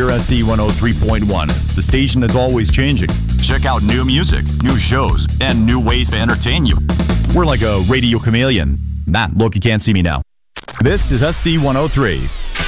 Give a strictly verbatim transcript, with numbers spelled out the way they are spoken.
We're S C one oh three point one, the station that's always changing. Check out new music, new shows, and new ways to entertain you. We're like a radio chameleon. Nah, look, you can't see me now. This is S C one oh three.